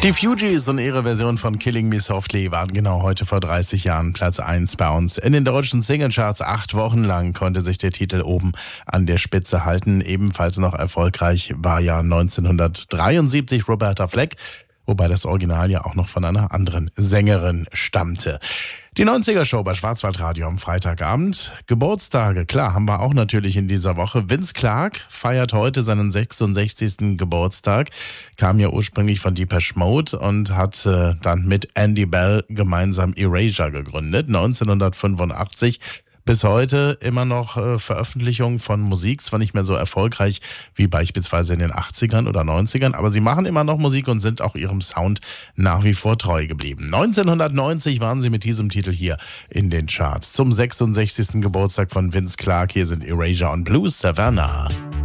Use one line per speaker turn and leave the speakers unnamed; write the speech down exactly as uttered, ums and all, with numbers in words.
Die Fugees und ihre Version von Killing Me Softly waren genau heute vor dreißig Jahren Platz eins bei uns. In den deutschen Singlecharts acht Wochen lang konnte sich der Titel oben an der Spitze halten. Ebenfalls noch erfolgreich war ja neunzehnhundertdreiundsiebzig Roberta Fleck, wobei das Original ja auch noch von einer anderen Sängerin stammte. Die neunziger-Show bei Schwarzwaldradio am Freitagabend. Geburtstage, klar, haben wir auch natürlich in dieser Woche. Vince Clarke feiert heute seinen sechsundsechzigsten Geburtstag, kam ja ursprünglich von Depeche Mode und hat äh, dann mit Andy Bell gemeinsam Erasure gegründet, neunzehnhundertfünfundachtzig. Bis heute immer noch äh, Veröffentlichungen von Musik, zwar nicht mehr so erfolgreich wie beispielsweise in den achtzigern oder neunzigern, aber sie machen immer noch Musik und sind auch ihrem Sound nach wie vor treu geblieben. neunzehnhundertneunzig waren sie mit diesem Titel hier in den Charts. Zum sechsundsechzigsten Geburtstag von Vince Clarke, hier sind Erasure und Blue Savannah.